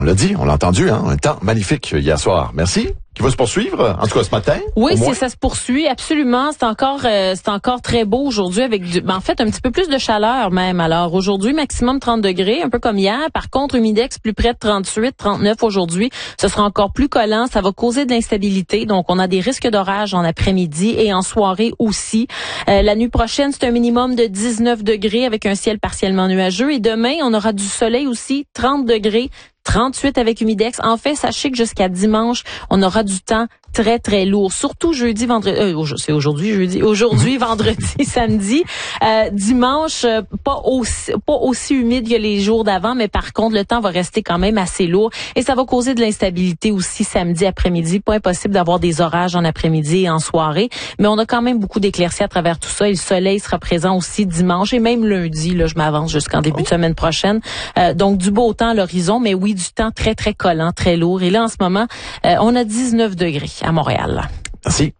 On l'a dit, on l'a entendu, hein, un temps magnifique hier soir. Merci. Qui va se poursuivre, en tout cas ce matin. Oui, ça se poursuit, absolument. C'est encore très beau aujourd'hui avec en fait, un petit peu plus de chaleur même. Alors, aujourd'hui, maximum 30 degrés, un peu comme hier. Par contre, humidex plus près de 38, 39 aujourd'hui. Ce sera encore plus collant. Ça va causer de l'instabilité. Donc, on a des risques d'orage en après-midi et en soirée aussi. La nuit prochaine, c'est un minimum de 19 degrés avec un ciel partiellement nuageux. Et demain, on aura du soleil aussi, 30 degrés. 38 avec humidex. En fait, sachez que jusqu'à dimanche, on aura du temps très, très lourd. Surtout jeudi, vendredi, c'est aujourd'hui, jeudi. Aujourd'hui, vendredi, samedi. Dimanche, pas aussi humide que les jours d'avant, mais par contre, le temps va rester quand même assez lourd et ça va causer de l'instabilité aussi samedi après-midi. Pas impossible d'avoir des orages en après-midi et en soirée, mais on a quand même beaucoup d'éclaircies à travers tout ça et le soleil sera présent aussi dimanche et même lundi. Là, je m'avance jusqu'en début de semaine prochaine. Donc, du beau temps à l'horizon, mais oui, du temps très, très collant, très lourd. Et là, en ce moment, on a 19 degrés à Montréal. Merci.